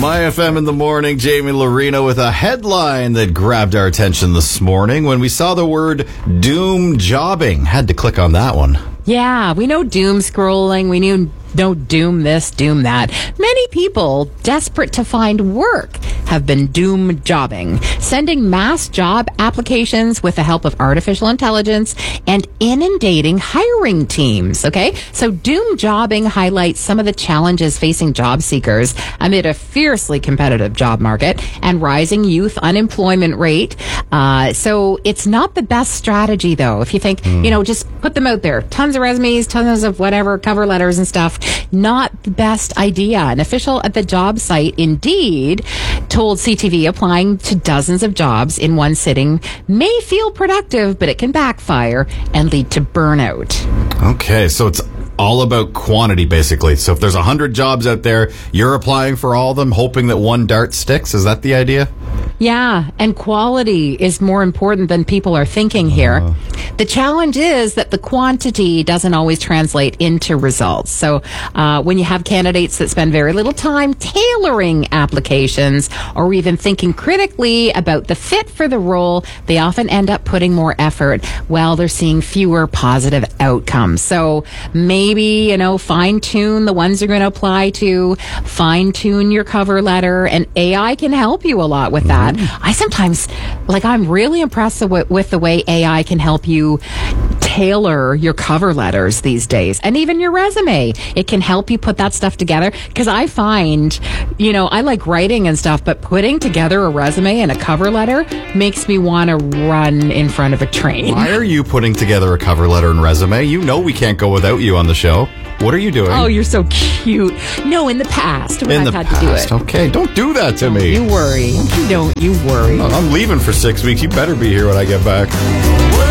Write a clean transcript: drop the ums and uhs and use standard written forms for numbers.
My FM in the morning, Jamie Lorino with a headline that grabbed our attention this morning when we saw the word doom jobbing. Had to click on that one. Yeah, we know doom scrolling. We know doom this, doom that. Many people desperate to find work have been doom jobbing, sending mass job applications with the help of artificial intelligence and inundating hiring teams. Okay, so doom jobbing highlights some of the challenges facing job seekers amid a fiercely competitive job market and rising youth unemployment rate. So it's not the best strategy, though. If you think, just put them out there, tons of resumes, tons of whatever, cover letters and stuff. Not the best idea. An official at the job site Indeed told CTV applying to dozens of jobs in one sitting may feel productive, but it can backfire and lead to burnout. Okay, so it's all about quantity, basically. So if there's 100 jobs out there, you're applying for all of them, hoping that one dart sticks. Is that the idea? Yeah, and quality is more important than people are thinking here. The challenge is that the quantity doesn't always translate into results. So when you have candidates that spend very little time tailoring applications or even thinking critically about the fit for the role, they often end up putting more effort while they're seeing fewer positive outcomes. So maybe, fine-tune the ones you're going to apply to, fine-tune your cover letter, and AI can help you a lot with that. I sometimes, I'm really impressed with the way AI can help you tailor your cover letters these days, and even your resume. It can help you put that stuff together, because I find, I like writing and stuff, but putting together a resume and a cover letter makes me want to run in front of a train. Why are you putting together a cover letter and resume? You know we can't go without you on the show. What are you doing? Oh, you're so cute. No, in the past when I've had to do it. Okay, don't do that to me. You worry. Don't you worry. I'm leaving for 6 weeks. You better be here when I get back.